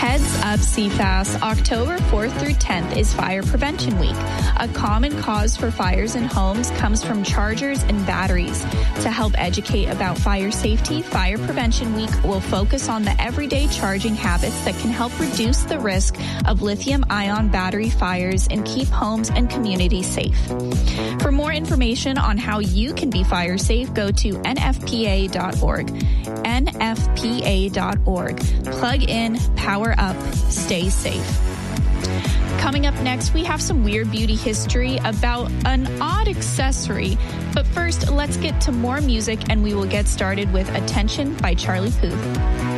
Heads up CFAS, October 4th through 10th is Fire Prevention Week. A common cause for fires in homes comes from chargers and batteries. To help educate about fire safety, Fire Prevention Week will focus on the everyday charging habits that can help reduce the risk of lithium-ion battery fires and keep homes and communities safe. For more information on how you can be fire safe, go to nfpa.org. nfpa.org. Plug in, power up, stay safe. Coming up next, we have some weird beauty history about an odd accessory. But first, let's get to more music and we will get started with Attention by Charlie Puth.